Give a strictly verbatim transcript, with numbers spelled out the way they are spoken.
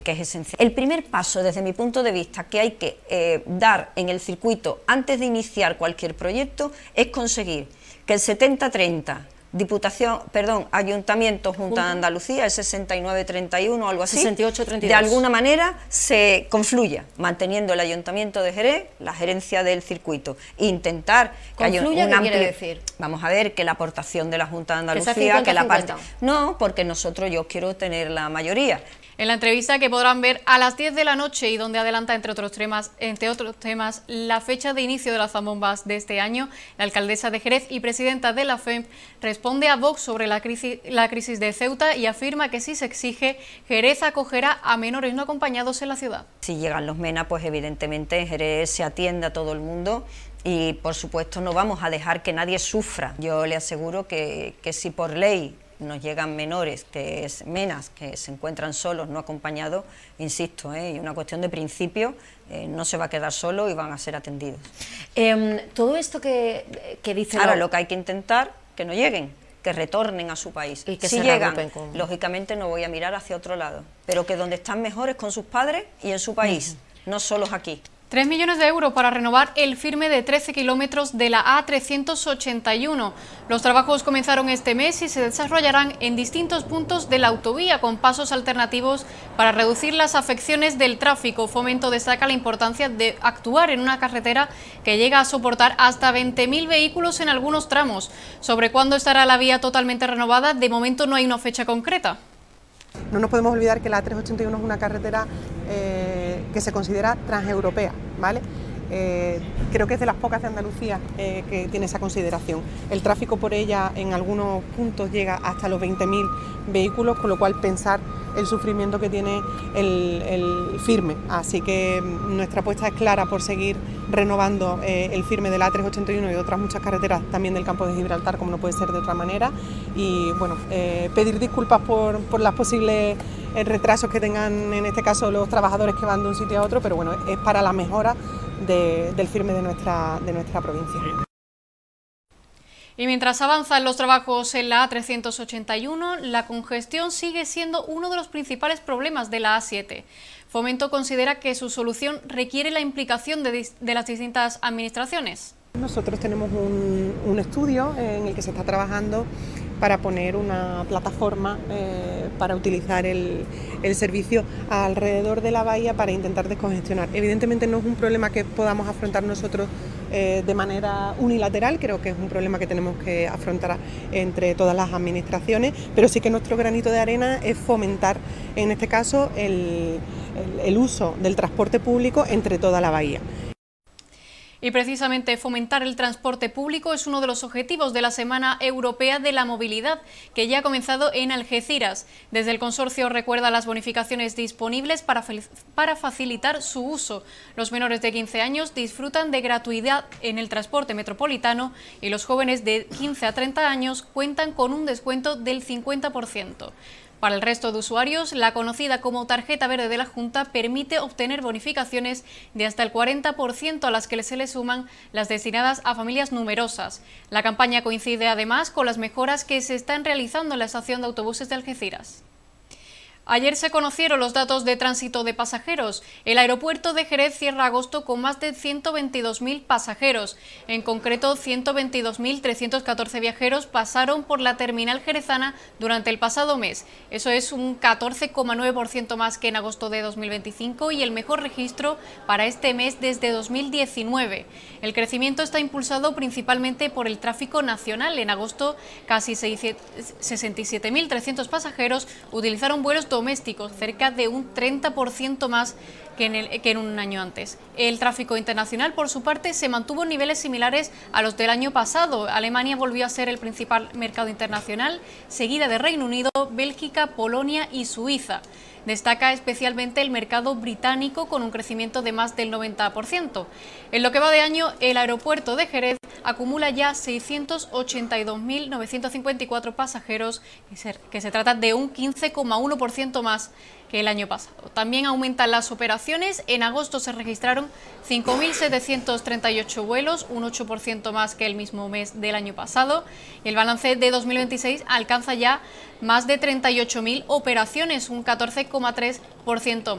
que es esencial. El primer paso, desde mi punto de vista, que hay que eh, dar en el circuito antes de iniciar cualquier proyecto es conseguir que el setenta treinta, Diputación, perdón, Ayuntamiento, Junta de Andalucía, el sesenta y nueve treinta y uno o algo así, sesenta y ocho treinta y dos. De alguna manera se confluya, manteniendo el Ayuntamiento de Jerez, la gerencia del circuito, e intentar que haya un, un ¿Qué amplio... quiere decir? Vamos a ver, que la aportación de la Junta de Andalucía, que, cincuenta, que la cincuenta. parte... No, porque nosotros, yo quiero tener la mayoría. En la entrevista que podrán ver a las diez de la noche y donde adelanta, entre otros temas, entre otros temas, la fecha de inicio de las zambombas de este año, la alcaldesa de Jerez y presidenta de la F E M responde a Vox sobre la crisis, la crisis de Ceuta y afirma que si se exige, Jerez acogerá a menores no acompañados en la ciudad. Si llegan los MENA, pues evidentemente en Jerez se atiende a todo el mundo y por supuesto no vamos a dejar que nadie sufra. Yo le aseguro que, que si por ley nos llegan menores, que es menas, que se encuentran solos, no acompañados, insisto, ¿eh? Y una cuestión de principio, eh, no se va a quedar solo y van a ser atendidos. Eh, todo esto que, que dice... Ahora lo... lo que hay que intentar, que no lleguen, que retornen a su país. Y que si se llegan, con... lógicamente no voy a mirar hacia otro lado, pero que donde están mejores con sus padres y en su país, uh-huh. No solos aquí. Tres millones de euros para renovar el firme de trece kilómetros de la A trescientos ochenta y uno. Los trabajos comenzaron este mes y se desarrollarán en distintos puntos de la autovía con pasos alternativos para reducir las afecciones del tráfico. Fomento destaca la importancia de actuar en una carretera que llega a soportar hasta veinte mil vehículos en algunos tramos. Sobre cuándo estará la vía totalmente renovada, de momento no hay una fecha concreta. No nos podemos olvidar que la A trescientos ochenta y uno es una carretera eh, que se considera transeuropea, ¿vale? Eh, creo que es de las pocas de Andalucía eh, que tiene esa consideración. El tráfico por ella en algunos puntos llega hasta los veinte mil vehículos, con lo cual pensar el sufrimiento que tiene el, el firme. Así que nuestra apuesta es clara por seguir renovando eh, el firme de la A trescientos ochenta y uno y otras muchas carreteras también del campo de Gibraltar, como no puede ser de otra manera. Y bueno, eh, pedir disculpas por, por los posibles eh, retrasos que tengan en este caso los trabajadores que van de un sitio a otro, pero bueno, es para la mejora de, del firme de nuestra, de nuestra provincia. Y mientras avanzan los trabajos en la A trescientos ochenta y uno, la congestión sigue siendo uno de los principales problemas de la A siete. Fomento considera que su solución requiere la implicación de, de las distintas administraciones. Nosotros tenemos un, un estudio en el que se está trabajando para poner una plataforma eh, para utilizar el, el servicio alrededor de la bahía para intentar descongestionar. Evidentemente no es un problema que podamos afrontar nosotros eh, de manera unilateral, creo que es un problema que tenemos que afrontar entre todas las administraciones, pero sí que nuestro granito de arena es fomentar, en este caso, el, el, el uso del transporte público entre toda la bahía. Y precisamente fomentar el transporte público es uno de los objetivos de la Semana Europea de la Movilidad, que ya ha comenzado en Algeciras. Desde el consorcio recuerda las bonificaciones disponibles para, para facilitar su uso. Los menores de quince años disfrutan de gratuidad en el transporte metropolitano y los jóvenes de quince a treinta años cuentan con un descuento del cincuenta por ciento. Para el resto de usuarios, la conocida como tarjeta verde de la Junta permite obtener bonificaciones de hasta el cuarenta por ciento a las que se le suman las destinadas a familias numerosas. La campaña coincide además con las mejoras que se están realizando en la estación de autobuses de Algeciras. Ayer se conocieron los datos de tránsito de pasajeros. El aeropuerto de Jerez cierra agosto con más de ciento veintidós mil pasajeros. En concreto, ciento veintidós mil trescientos catorce viajeros pasaron por la terminal jerezana durante el pasado mes. Eso es un catorce coma nueve por ciento más que en agosto de dos mil veinticinco y el mejor registro para este mes desde dos mil diecinueve. El crecimiento está impulsado principalmente por el tráfico nacional. En agosto, casi sesenta y siete mil trescientos pasajeros utilizaron vuelos domésticos, cerca de un treinta por ciento más que en, el, que en un año antes. El tráfico internacional, por su parte, se mantuvo en niveles similares a los del año pasado. Alemania volvió a ser el principal mercado internacional, seguida de Reino Unido, Bélgica, Polonia y Suiza. Destaca especialmente el mercado británico con un crecimiento de más del noventa por ciento. En lo que va de año, el aeropuerto de Jerez acumula ya seiscientos ochenta y dos mil novecientos cincuenta y cuatro pasajeros, que se trata de un quince coma uno por ciento más que el año pasado. También aumentan las operaciones. En agosto se registraron cinco mil setecientos treinta y ocho vuelos, un ocho por ciento más que el mismo mes del año pasado. Y el balance de dos mil veintiséis alcanza ya más de treinta y ocho mil operaciones, un catorce coma tres por ciento más.